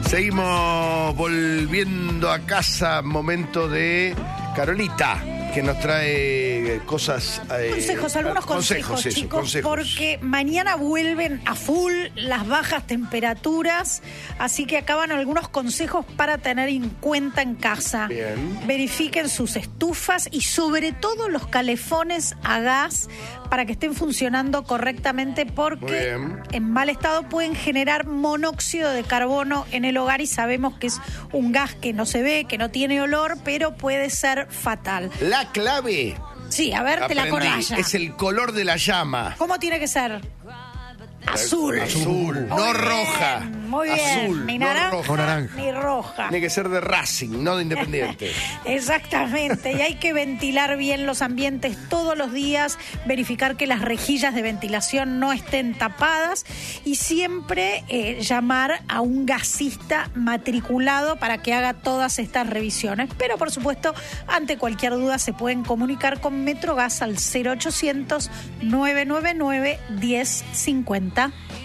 Seguimos volviendo a casa, momento de Carolita, que nos trae cosas... algunos consejos, chicos, porque mañana vuelven a full las bajas temperaturas, así que acaban algunos consejos para tener en cuenta en casa. Bien. Verifiquen sus estufas y sobre todo los calefones a gas para que estén funcionando correctamente, porque en mal estado pueden generar monóxido de carbono en el hogar y sabemos que es un gas que no se ve, que no tiene olor, pero puede ser fatal. La clave... Sí, a ver, te la acordás ya. Es el color de la llama. ¿Cómo tiene que ser? Azul. Azul, no roja. Muy bien. Azul, Ni no naranja, roja. ni roja. Tiene que ser de Racing, no de Independiente. Exactamente. Y hay que ventilar bien los ambientes todos los días, verificar que las rejillas de ventilación no estén tapadas y siempre llamar a un gasista matriculado para que haga todas estas revisiones. Pero, por supuesto, ante cualquier duda se pueden comunicar con Metrogas al 0800 999 1050.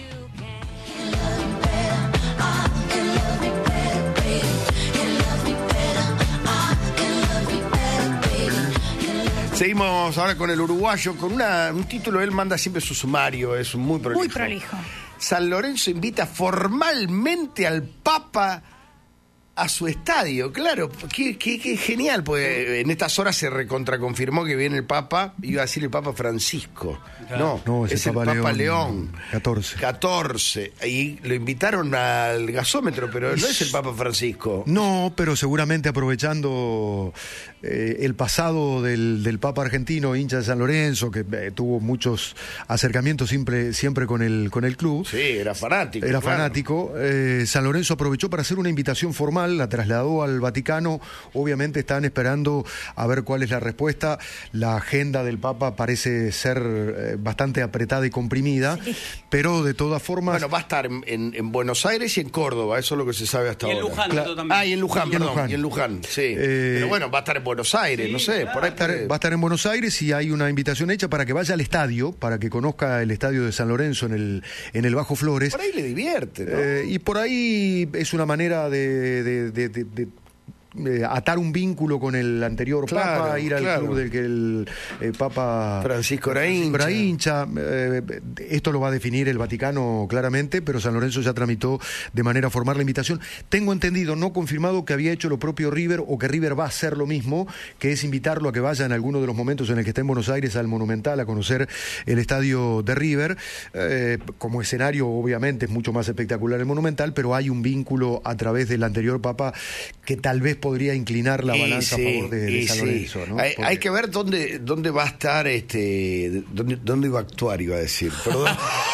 Seguimos ahora con el uruguayo, con un título. Él manda siempre su sumario, es muy prolijo. Muy prolijo. San Lorenzo invita formalmente al Papa a su estadio. Claro, qué genial, porque en estas horas se recontraconfirmó que viene el Papa. Iba a decir el Papa Francisco. Claro. No, es el Papa León 14. Y lo invitaron al gasómetro, pero no es el Papa Francisco. No, pero seguramente aprovechando el pasado del Papa argentino, hincha de San Lorenzo, que tuvo muchos acercamientos siempre con el club. Sí, era fanático. Era fanático. San Lorenzo aprovechó para hacer una invitación formal, la trasladó al Vaticano. Obviamente están esperando a ver cuál es la respuesta. La agenda del Papa parece ser bastante apretada y comprimida, pero de todas formas... Bueno, va a estar en Buenos Aires y en Córdoba, eso es lo que se sabe hasta ahora. Y en Luján también. Y en Luján, sí. Pero bueno, va a estar en Buenos Aires, sí, no sé. Claro. Por ahí va a estar en Buenos Aires y hay una invitación hecha para que vaya al estadio, para que conozca el estadio de San Lorenzo en el Bajo Flores. Por ahí le divierte, ¿no? Y por ahí es una manera de atar un vínculo con el anterior Papa, ir al club del que el Papa Francisco era hincha. Esto lo va a definir el Vaticano claramente, pero San Lorenzo ya tramitó de manera formal la invitación. Tengo entendido, no confirmado, que había hecho lo propio River, o que River va a hacer lo mismo, que es invitarlo a que vaya en alguno de los momentos en el que esté en Buenos Aires al Monumental a conocer el estadio de River. Como escenario, obviamente, es mucho más espectacular el Monumental, pero hay un vínculo a través del anterior Papa que tal vez podría inclinar la balanza a favor de San Lorenzo, ¿no? Hay que ver dónde va a estar, dónde iba a actuar, iba a decir, perdón.